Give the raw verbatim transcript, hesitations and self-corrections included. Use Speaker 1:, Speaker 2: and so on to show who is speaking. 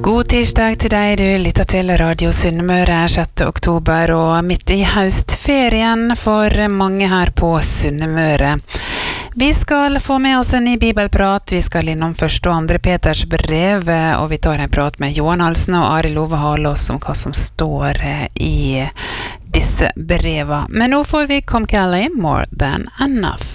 Speaker 1: God tirsdag til deg, du lytter til Radio Sunnmøre sjette oktober og midt i høstferien for mange her på Sunnmøre. Vi skal få med oss en ny bibelprat, vi skal innom første og andre Peters brev, og vi tar en prat med Johan Halsen og Ari Love Halås om hva som står i disse breva. Men nå får vi Come Kelly, More Than Enough.